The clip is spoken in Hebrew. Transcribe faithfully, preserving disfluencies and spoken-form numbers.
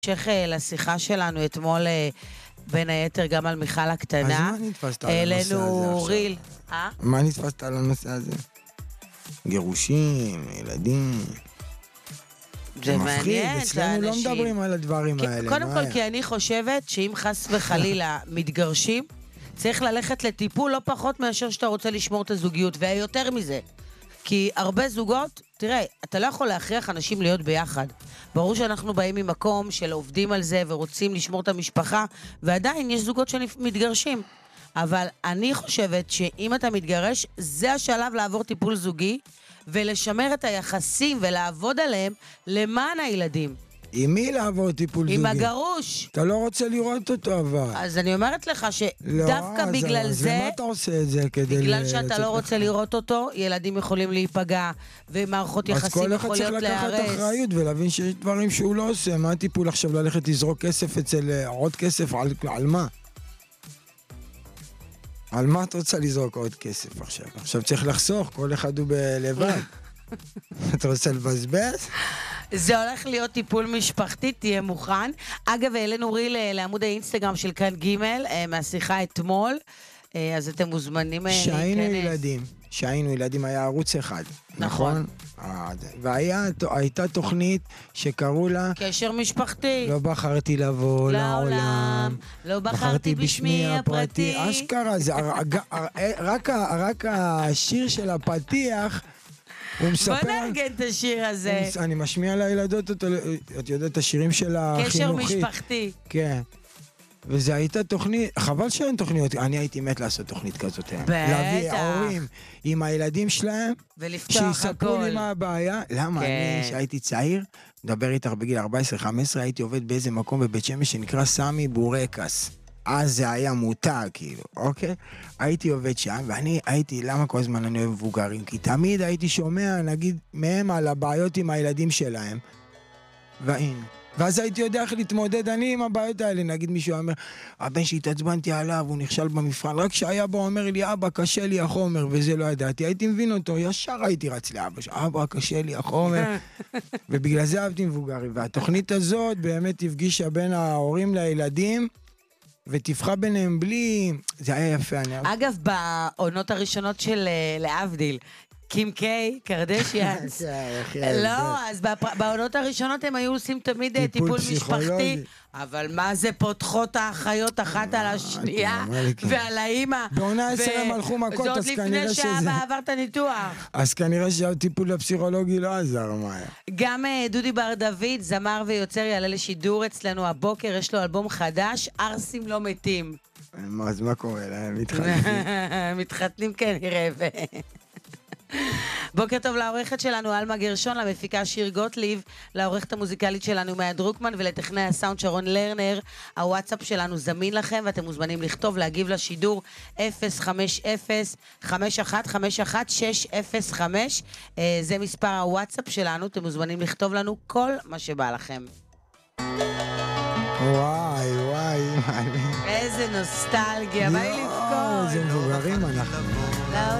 המשך לשיחה שלנו אתמול, בין היתר גם על מיכל הקטנה. אז מה נתפסת על הנושא הזה עכשיו? ריל. אה? מה נתפסת על הנושא הזה? גירושים, ילדים. זה מפחיד, מעניין, אצלנו לא מדברים על הדברים האלה. קודם כל, כי אני חושבת שאם חס וחלילה מתגרשים, צריך ללכת לטיפול לא פחות מאשר שאתה רוצה לשמור את הזוגיות, ויותר מזה. כי הרבה זוגות, תראה, אתה לא יכול להכריח אנשים להיות ביחד. ברור שאנחנו באים ממקום של עובדים על זה ורוצים לשמור את המשפחה, ועדיין יש זוגות שמתגרשים. אבל אני חושבת שאם אתה מתגרש, זה השלב לעבור טיפול זוגי, ולשמר את היחסים ולעבוד עליהם למען הילדים. עם מי לעבור טיפול זוגי? עם הגרוש. אתה לא רוצה לראות אותו אבל. אז אני אומרת לך שדווקא לא, בגלל אז זה... למה אתה עושה את זה כדי... בגלל שאתה לא רוצה לראות אותו, ילדים יכולים להיפגע, ומערכות יחסים יכולות להיהרס. אז כל אחד צריך לקחת אחריות ולהבין שיש דברים שהוא לא עושה. מה הטיפול עכשיו ללכת לזרוק כסף אצל... עוד כסף על, על מה? על מה את רוצה לזרוק עוד כסף עכשיו? עכשיו צריך לחסוך, כל אחד הוא בלבד. אתה רוצה לבזבז? זה הולך להיות טיפול משפחתי, תהיה מוכן. אגב, העלינו ריל לעמוד האינסטגרם של כאן ג' מהשיחה אתמול, אז אתם מוזמנים להיכנס. שהיינו ילדים, שהיינו ילדים, היה ערוץ אחד, נכון? והייתה תוכנית שקראו לה... קשר משפחתי. לא בחרתי לבוא לעולם, לא בחרתי בשמי הפרטי. אשכרה, רק השיר של הפתיח... בוא נרגן את השיר הזה. אני משמיע לילדות, את יודעת, את השירים של החינוכי. קשר משפחתי. כן. וזה הייתה תוכנית, חבל שאין תוכניות, אני הייתי מת לעשות תוכנית כזאת. בטח. להביא ההורים עם הילדים שלהם. ולפתוח הכל. שיספרו לי מה הבעיה. למה? אני, שהייתי צעיר, מדבר איתך בגיל ארבע עשרה חמש עשרה, הייתי עובד באיזה מקום בבית שמש שנקרא סמי בורקס. אז זה היה מותג, כאילו, אוקיי? הייתי עובד שם, ואני הייתי, למה כל הזמן אני אוהב מבוגרים? כי תמיד הייתי שומע, נגיד, מהם על הבעיות עם הילדים שלהם. והנה. ואז הייתי יודע איך להתמודד אני עם הבעיות האלה. נגיד מישהו אומר, הבן שהתעצבנתי עליו, הוא נכשל במבחן. רק שהיה בו אומר לי, אבא, קשה לי החומר, וזה לא ידעתי. הייתי מבין אותו, ישר הייתי רץ לאבא, אבא, קשה לי החומר. ובגלל זה אהבתי מבוגרים. והתוכנית הזאת באמת הפגישה בין ההורים לילדים, ותפחה ביניהם בלי... זה היה יפה, אני... אגב, בעונות הראשונות של להבדיל, קים קיי, קרדשיאנס. לא, אז בעונות הראשונות הם היו עושים תמיד טיפול משפחתי, אבל מה זה פותחות האחיות אחת על השנייה, ועל האמא. בעונה עשר הם הלכו מכות, אז כנראה שזה... זאת לפני שאבא עבר את הניתוח. אז כנראה שהטיפול הפסיכולוגי לא עזר, מה היה? גם דודי בר דוד, זמר ויוצר, יעלה לשידור אצלנו הבוקר, יש לו אלבום חדש, ארסים לא מתים. אז מה קורה להם? מתחתנים? מתחתנים כנראה. בוקר טוב לעורכת שלנו אלמה גרשון, למפיקה שיר גוטליב, לעורכת המוזיקלית שלנו מאיה דרוקמן ולטכנאי הסאונד שרון לרנר. הוואטסאפ שלנו זמין לכם ואתם מוזמנים לכתוב, להגיב לשידור אפס חמש אפס חמש אחת חמש אחת שש אפס חמש. זה מספר הוואטסאפ שלנו, אתם מוזמנים לכתוב לנו כל מה שבא לכם. וואי וואי איזה נוסטלגיה, בא לי לבכות. איזה מבוגרים אנחנו.